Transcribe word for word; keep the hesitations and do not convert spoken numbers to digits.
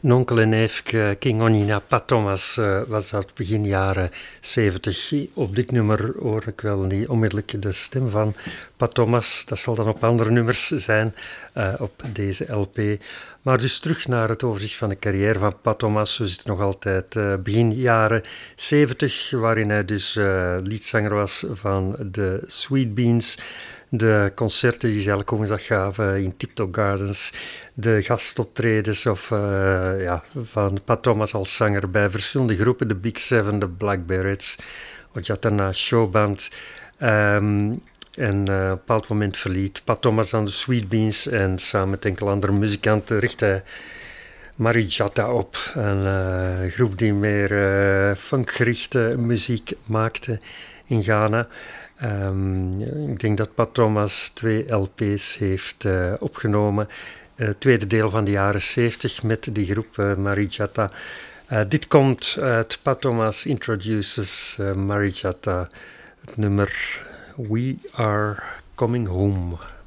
Nonkel en neefje King Onina, Pat Thomas uh, was dat begin jaren zeventig. Op dit nummer hoor ik wel niet onmiddellijk de stem van Pat Thomas. Dat zal dan op andere nummers zijn uh, op deze L P. Maar dus terug naar het overzicht van de carrière van Pat Thomas. We zitten nog altijd uh, begin jaren zeventig, waarin hij dus uh, liedzanger was van de Sweet Beans. De concerten die ze eigenlijk woensdag gaven in Tiptop Gardens, de gastoptredens of, uh, ja, van Pat Thomas als zanger bij verschillende groepen, de Big Seven, de Black Berets, Ojatana Showband. Um, en uh, op een bepaald moment verliet Pat Thomas aan de Sweet Beans en samen met enkele andere muzikanten richtte hij Marijata op, een uh, groep die meer uh, funkgerichte muziek maakte in Ghana. Um, ik denk dat Pat Thomas twee L P's heeft uh, opgenomen. Het uh, tweede deel van de jaren zeventig met die groep uh, Marijata. Uh, dit komt uit Pat Thomas Introduces uh, Marijata, het nummer We Are Coming Home.